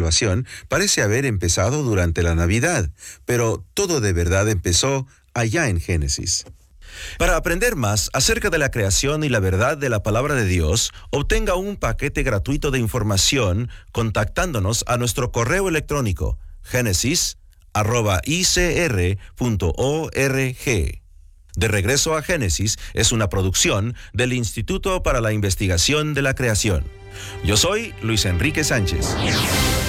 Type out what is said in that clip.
salvación parece haber empezado durante la Navidad, pero todo de verdad empezó allá en Génesis. Para aprender más acerca de la creación y la verdad de la palabra de Dios, obtenga un paquete gratuito de información contactándonos a nuestro correo electrónico genesis@icr.org. De regreso a Génesis es una producción del Instituto para la Investigación de la Creación. Yo soy Luis Enrique Sánchez.